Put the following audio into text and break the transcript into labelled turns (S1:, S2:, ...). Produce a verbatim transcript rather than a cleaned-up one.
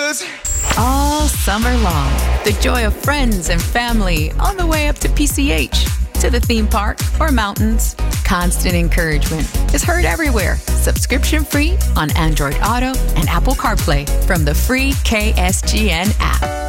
S1: cause
S2: all summer long, the joy of friends and family on the way up to P C H, to the theme park or mountains. Constant encouragement is heard everywhere. Subscription free on Android Auto and Apple CarPlay from the free K S G N app.